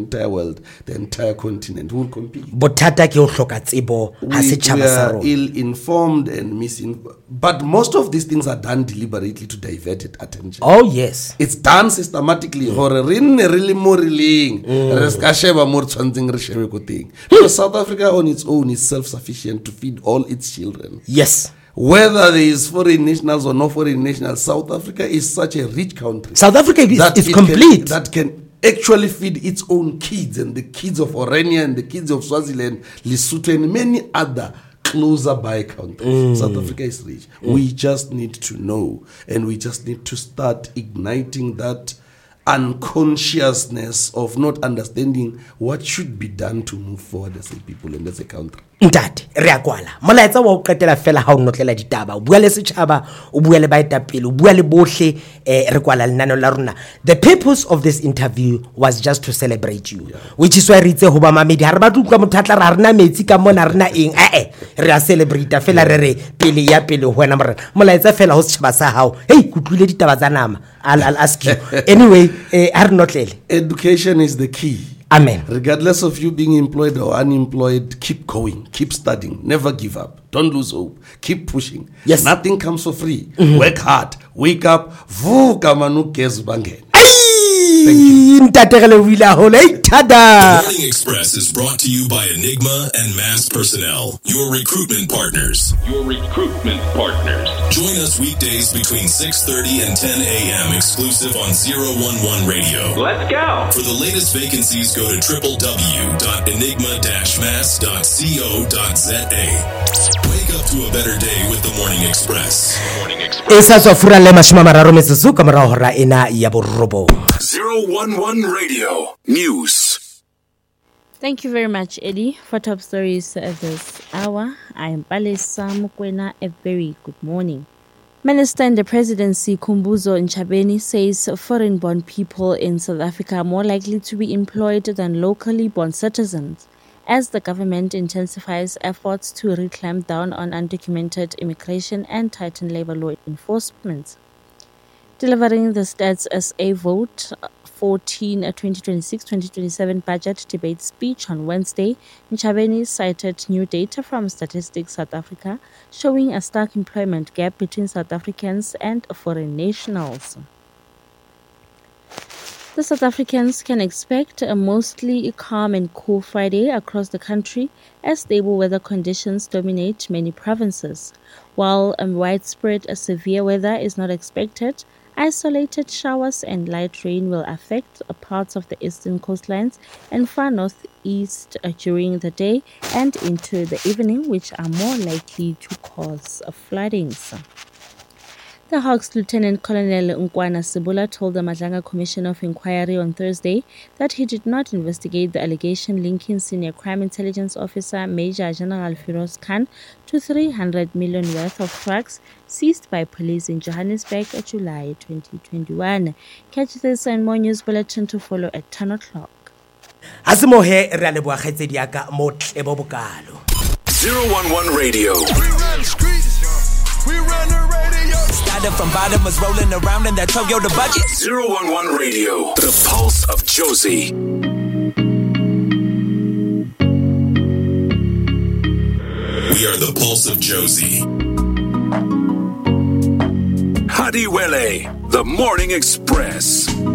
entire world, the entire continent will compete. Bothata ke ho hloka tsebo ha setjhaba We sa are rona. ill-informed and misinformed. But most of these things are done deliberately to divert attention. Oh yes. It's done systematically. Hore re nne re le mo rileng, re ska sheba mo re tshwantseng re shebe ko teng. Because South Africa on its own is self-sufficient to feed all its children. Yes. Whether there is foreign nationals or no foreign nationals, South Africa is such a rich country. South Africa is complete. That can actually feed its own kids and the kids of Orania and the kids of Swaziland, Lesotho and many other closer by countries. South Africa is rich. We just need to know, and we just need to start igniting that unconsciousness of not understanding what should be done to move forward as a people and as a country. Ntate re a kwala molaetsa wa o qetela fela ha o notlela ditaba o bua le setjhaba o bua le baetapele o bua le bohle re kwala lenaneo la rona. The purpose of this interview was just to celebrate you, which is why re itse ho ba mamedi ha re batla utlwa motho a tla ra rena metsi ka mona rena eng re a celebrate fela re pele ya pele ho wena molaetsa fela ho setjhaba sa hao hey kutlwile ditaba tsa nama. I'll ask you anyway ha re notlele. Education is the key. Amen. Regardless of you being employed or unemployed, keep going, keep studying, never give up, don't lose hope, keep pushing. Yes. Nothing comes for free. Work hard, wake up, vuka manu kezu bangeni. Thank you. The Morning Express is brought to you by Enigma and Mass Personnel, your recruitment partners. Join us weekdays between 6:30 and 10 a.m. exclusive on 011 Radio. Let's go. For the latest vacancies, go to www.enigma-mass.co.za. Wake up to a better day with the Morning Express. Esa sofura le mashima mararo metsusu ka morao hora ena ya borrobo. 011 Radio News. Thank you very much, Eddie, for top stories at this hour. I am Palesa Mukwena. A very good morning. Minister in the Presidency Khumbudzo Ntshavheni says foreign-born people in South Africa are more likely to be employed than locally born citizens, as the government intensifies efforts to reclamp down on undocumented immigration and tighten labor law enforcement. Delivering the Stats SA Vote 14 2026-2027 budget debate speech on Wednesday, Ntshavheni cited new data from Statistics South Africa showing a stark employment gap between South Africans and foreign nationals. The South Africans can expect a mostly calm and cool Friday across the country as stable weather conditions dominate many provinces. While widespread severe weather is not expected, isolated showers and light rain will affect parts of the eastern coastlines and far northeast during the day and into the evening, which are more likely to cause floodings. The Hawks Lieutenant Colonel Nkwana Sibula told the Madlanga Commission of Inquiry on Thursday that he did not investigate the allegation linking Senior Crime Intelligence Officer Major General Firoz Khan to 300 million worth of drugs seized by police in Johannesburg in July 2021. Catch this and more news bulletin to follow at 10 o'clock. Asimohe re a leboa kgaitsedi ya ka mo tlebo bokalo. 011 Radio. We run the radio. Started from bottom, was rolling around in that Toyota budget. 011 Radio. The Pulse of Josie. We are the Pulse of Josie. Hadiwele, the Morning Express.